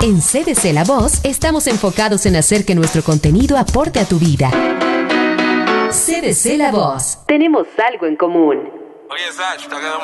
En CDC La Voz estamos enfocados en hacer que nuestro contenido aporte a tu vida. CDC La Voz. Tenemos algo en común. Oye, Sach, te ha quedado